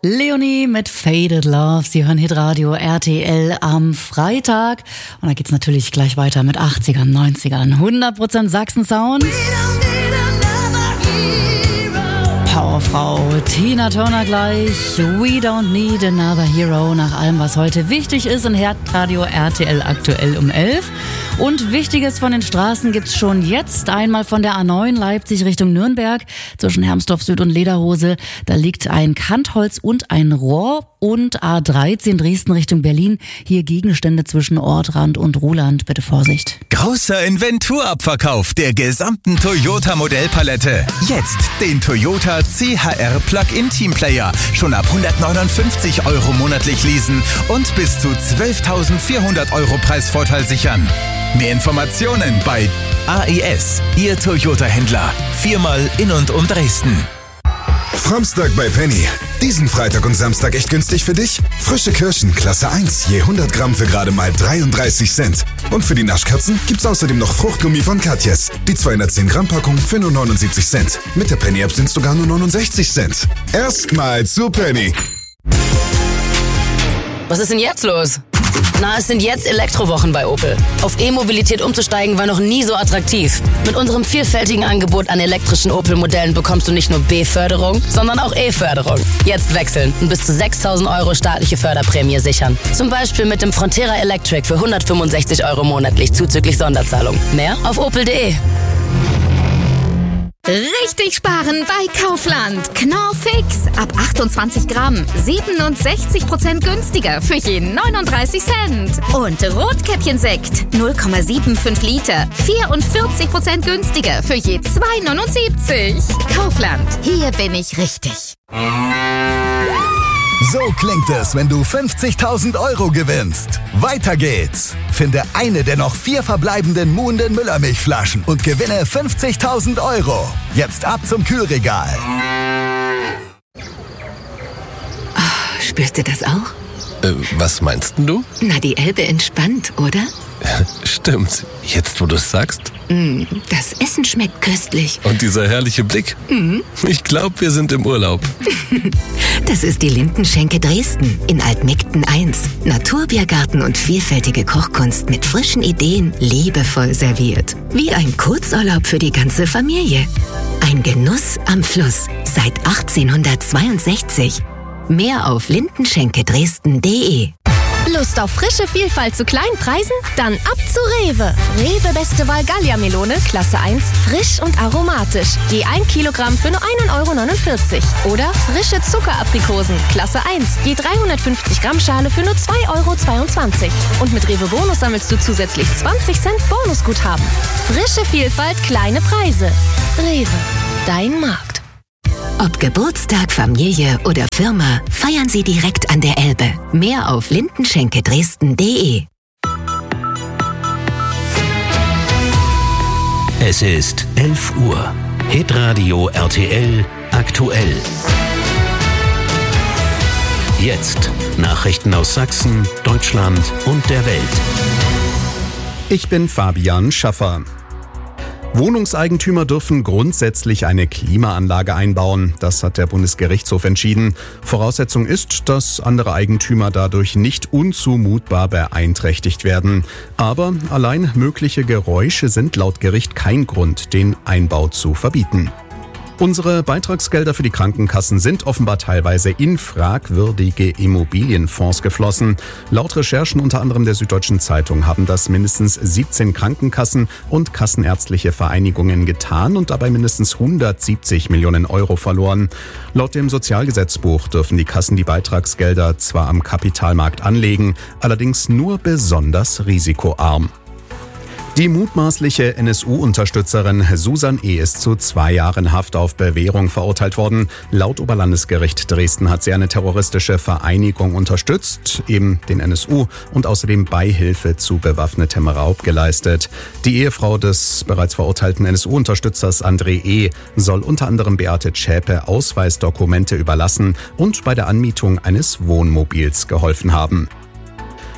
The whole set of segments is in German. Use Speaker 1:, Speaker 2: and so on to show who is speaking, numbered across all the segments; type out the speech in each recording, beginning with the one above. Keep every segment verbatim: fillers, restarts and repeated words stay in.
Speaker 1: Leonie mit Faded Love. Sie hören Hitradio R T L am Freitag. Und da geht's natürlich gleich weiter mit achtzigern, neunzigern. hundert Prozent Sachsen-Sound. Powerfrau Tina Turner gleich. We don't need another hero. Nach allem, was heute wichtig ist in Hitradio R T L aktuell um elf. Und Wichtiges von den Straßen gibt's schon jetzt. Einmal von der A neun Leipzig Richtung Nürnberg zwischen Hermsdorf Süd und Lederhose. Da liegt ein Kantholz und ein Rohr. Und A dreizehn Dresden Richtung Berlin. Hier Gegenstände zwischen Ortrand und Ruhland. Bitte Vorsicht.
Speaker 2: Großer Inventurabverkauf der gesamten Toyota-Modellpalette. Jetzt den Toyota C H R Plug-in Teamplayer. Schon ab hundertneunundfünfzig Euro monatlich leasen und bis zu zwölftausendvierhundert Euro Preisvorteil sichern. Mehr Informationen bei A E S, Ihr Toyota-Händler. Viermal in und um Dresden.
Speaker 3: Framstag bei Penny. Diesen Freitag und Samstag echt günstig für dich? Frische Kirschen, Klasse eins, je hundert Gramm für gerade mal dreiunddreißig Cent. Und für die Naschkatzen gibt's außerdem noch Fruchtgummi von Katjes. Die zweihundertzehn Gramm Packung für nur neunundsiebzig Cent. Mit der Penny-App sind's sogar nur neunundsechzig Cent. Erstmal zu Penny.
Speaker 4: Was ist denn jetzt los? Na, es sind jetzt Elektrowochen bei Opel. Auf E-Mobilität umzusteigen war noch nie so attraktiv. Mit unserem vielfältigen Angebot an elektrischen Opel-Modellen bekommst du nicht nur B-Förderung, sondern auch E-Förderung. Jetzt wechseln und bis zu sechstausend Euro staatliche Förderprämie sichern. Zum Beispiel mit dem Frontera Electric für hundertfünfundsechzig Euro monatlich zuzüglich Sonderzahlung. Mehr auf opel punkt de.
Speaker 5: Richtig sparen bei Kaufland. Knorr Fix. Ab achtundzwanzig Gramm. siebenundsechzig Prozent günstiger für je neununddreißig Cent. Und Rotkäppchensekt. null Komma fünfundsiebzig Liter. vierundvierzig Prozent günstiger für je zwei neunundsiebzig. Kaufland. Hier bin ich richtig.
Speaker 6: So klingt es, wenn du fünfzigtausend Euro gewinnst. Weiter geht's. Finde eine der noch vier verbleibenden Muhnden Müllermilchflaschen und gewinne fünfzigtausend Euro. Jetzt ab zum Kühlregal.
Speaker 7: Oh, spürst du das auch?
Speaker 8: Äh, was meinst du?
Speaker 7: Na, die Elbe entspannt, oder?
Speaker 8: Stimmt. Jetzt, wo du es sagst.
Speaker 7: Mm, das Essen schmeckt köstlich.
Speaker 8: Und dieser herrliche Blick.
Speaker 7: Mm.
Speaker 8: Ich glaube, wir sind im Urlaub.
Speaker 7: Das ist die Lindenschenke Dresden in Altmegden eins. Naturbiergarten und vielfältige Kochkunst mit frischen Ideen, liebevoll serviert. Wie ein Kurzurlaub für die ganze Familie. Ein Genuss am Fluss seit achtzehnhundertzweiundsechzig. Mehr auf lindenschenke dresden punkt de.
Speaker 9: Lust auf frische Vielfalt zu kleinen Preisen? Dann ab zu Rewe. Rewe Beste Wahl Gallia-Melone, Klasse eins, frisch und aromatisch. Je ein Kilogramm für nur ein Euro neunundvierzig. Oder frische Zuckeraprikosen, Klasse eins, je dreihundertfünfzig Gramm Schale für nur zwei Euro zweiundzwanzig. Und mit Rewe Bonus sammelst du zusätzlich zwanzig Cent Bonusguthaben. Frische Vielfalt, kleine Preise. Rewe, dein Markt.
Speaker 7: Ob Geburtstag, Familie oder Firma, feiern Sie direkt an der Elbe. Mehr auf lindenschenke dresden punkt de.
Speaker 10: Es ist elf Uhr. Hitradio R T L aktuell. Jetzt Nachrichten aus Sachsen, Deutschland und der Welt.
Speaker 11: Ich bin Fabian Schaffer. Wohnungseigentümer dürfen grundsätzlich eine Klimaanlage einbauen. Das hat der Bundesgerichtshof entschieden. Voraussetzung ist, dass andere Eigentümer dadurch nicht unzumutbar beeinträchtigt werden. Aber allein mögliche Geräusche sind laut Gericht kein Grund, den Einbau zu verbieten. Unsere Beitragsgelder für die Krankenkassen sind offenbar teilweise in fragwürdige Immobilienfonds geflossen. Laut Recherchen unter anderem der Süddeutschen Zeitung haben das mindestens siebzehn Krankenkassen und kassenärztliche Vereinigungen getan und dabei mindestens hundertsiebzig Millionen Euro verloren. Laut dem Sozialgesetzbuch dürfen die Kassen die Beitragsgelder zwar am Kapitalmarkt anlegen, allerdings nur besonders risikoarm. Die mutmaßliche N S U-Unterstützerin Susan E. ist zu zwei Jahren Haft auf Bewährung verurteilt worden. Laut Oberlandesgericht Dresden hat sie eine terroristische Vereinigung unterstützt, eben den N S U, und außerdem Beihilfe zu bewaffnetem Raub geleistet. Die Ehefrau des bereits verurteilten N S U-Unterstützers André E. soll unter anderem Beate Zschäpe Ausweisdokumente überlassen und bei der Anmietung eines Wohnmobils geholfen haben.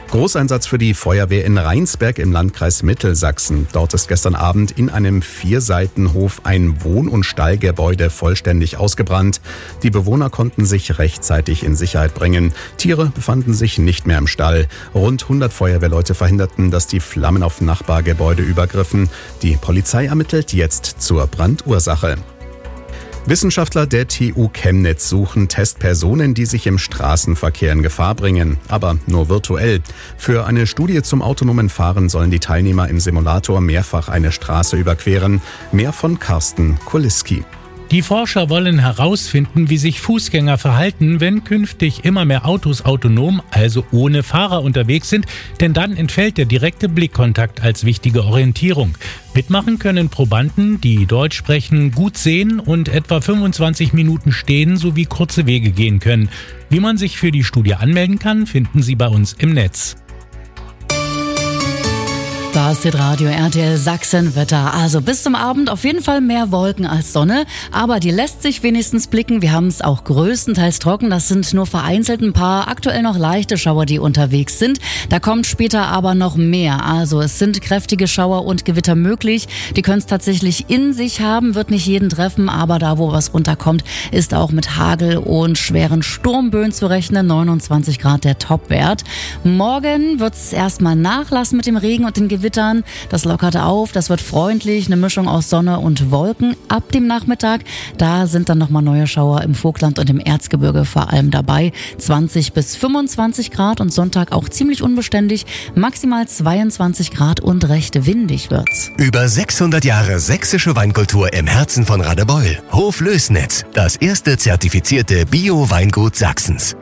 Speaker 11: Großeinsatz für die Feuerwehr in Rheinsberg im Landkreis Mittelsachsen. Dort ist gestern Abend in einem Vierseitenhof ein Wohn- und Stallgebäude vollständig ausgebrannt. Die Bewohner konnten sich rechtzeitig in Sicherheit bringen. Tiere befanden sich nicht mehr im Stall. Rund hundert Feuerwehrleute verhinderten, dass die Flammen auf Nachbargebäude übergriffen. Die Polizei ermittelt jetzt zur Brandursache. Wissenschaftler der T U Chemnitz suchen Testpersonen, die sich im Straßenverkehr in Gefahr bringen, aber nur virtuell. Für eine Studie zum autonomen Fahren sollen die Teilnehmer im Simulator mehrfach eine Straße überqueren. Mehr von Carsten Kuliski.
Speaker 12: Die Forscher wollen herausfinden, wie sich Fußgänger verhalten, wenn künftig immer mehr Autos autonom, also ohne Fahrer unterwegs sind, denn dann entfällt der direkte Blickkontakt als wichtige Orientierung. Mitmachen können Probanden, die Deutsch sprechen, gut sehen und etwa fünfundzwanzig Minuten stehen sowie kurze Wege gehen können. Wie man sich für die Studie anmelden kann, finden Sie bei uns im Netz.
Speaker 1: Da ist Radio R T L Sachsen-Wetter. Also bis zum Abend auf jeden Fall mehr Wolken als Sonne. Aber die lässt sich wenigstens blicken. Wir haben es auch größtenteils trocken. Das sind nur vereinzelt ein paar aktuell noch leichte Schauer, die unterwegs sind. Da kommt später aber noch mehr. Also es sind kräftige Schauer und Gewitter möglich. Die können es tatsächlich in sich haben, wird nicht jeden treffen. Aber da, wo was runterkommt, ist auch mit Hagel und schweren Sturmböen zu rechnen. neunundzwanzig Grad der Topwert. Morgen wird es erstmal nachlassen mit dem Regen und den Gewittern. Das lockert auf, das wird freundlich, eine Mischung aus Sonne und Wolken. Ab dem Nachmittag, da sind dann nochmal neue Schauer im Vogtland und im Erzgebirge vor allem dabei. zwanzig bis fünfundzwanzig Grad und Sonntag auch ziemlich unbeständig, maximal zweiundzwanzig Grad und recht windig wird's.
Speaker 13: Über sechshundert Jahre sächsische Weinkultur im Herzen von Radebeul. Hof Lößnitz, das erste zertifizierte Bio-Weingut Sachsens.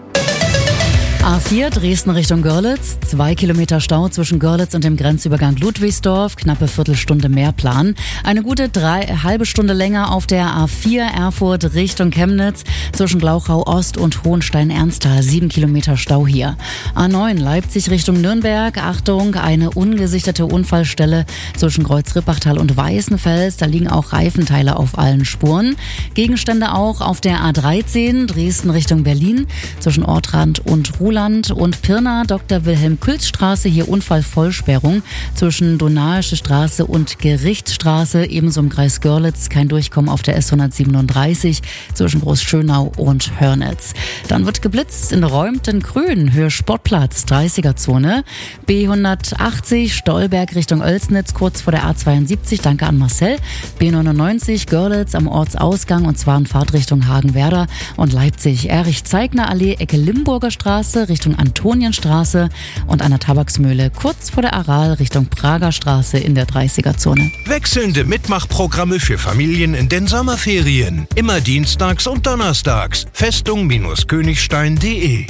Speaker 1: A vier Dresden Richtung Görlitz, zwei Kilometer Stau zwischen Görlitz und dem Grenzübergang Ludwigsdorf, knappe Viertelstunde mehr Plan. Eine gute drei, halbe Stunde länger auf der A vier Erfurt Richtung Chemnitz zwischen Glauchau Ost und Hohenstein-Ernsthal, sieben Kilometer Stau hier. A neun Leipzig Richtung Nürnberg, Achtung, eine ungesichtete Unfallstelle zwischen Kreuz-Rippachtal und Weißenfels, da liegen auch Reifenteile auf allen Spuren. Gegenstände auch auf der A dreizehn Dresden Richtung Berlin zwischen Ortrand und Ruhland und Pirna, Doktor Wilhelm-Külz-Straße, hier Unfallvollsperrung zwischen Donaische Straße und Gerichtsstraße, ebenso im Kreis Görlitz, kein Durchkommen auf der S hundertsiebenunddreißig zwischen Großschönau und Hörnitz. Dann wird geblitzt in Räumten-Grün, Höhe Sportplatz, dreißiger Zone, B hundertachtzig Stolberg Richtung Oelsnitz, kurz vor der A zweiundsiebzig, danke an Marcel, B neunundneunzig Görlitz am Ortsausgang und zwar in Fahrtrichtung Hagenwerder und Leipzig, Erich-Zeigner-Allee, Ecke Limburger Straße, Richtung Antonienstraße und an der Tabaksmühle kurz vor der Aral Richtung Prager Straße in der dreißiger Zone.
Speaker 14: Wechselnde Mitmachprogramme für Familien in den Sommerferien. Immer dienstags und donnerstags. Festung-Königstein punkt de.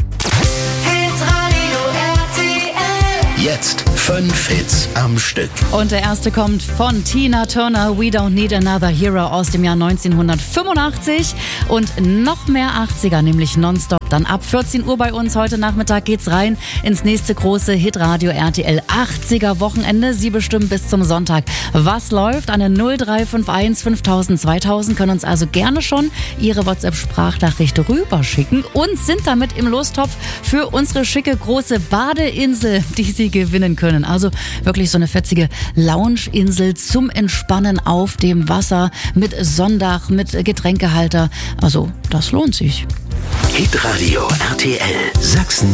Speaker 10: Jetzt fünf Hits am Stück.
Speaker 1: Und der erste kommt von Tina Turner, We Don't Need Another Hero aus dem Jahr neunzehnhundertfünfundachtzig und noch mehr achtziger, nämlich nonstop. Dann ab vierzehn Uhr bei uns heute Nachmittag geht's rein ins nächste große Hitradio R T L achtziger Wochenende. Sie bestimmen bis zum Sonntag, was läuft. An der null drei fünf eins fünftausend zweitausend können uns also gerne schon Ihre WhatsApp-Sprachnachricht rüberschicken und sind damit im Lostopf für unsere schicke große Badeinsel, die Sie gewinnen können. Also wirklich so eine fetzige Loungeinsel zum Entspannen auf dem Wasser mit Sonndach, mit Getränkehalter. Also das lohnt sich.
Speaker 10: Hitradio R T L Sachsen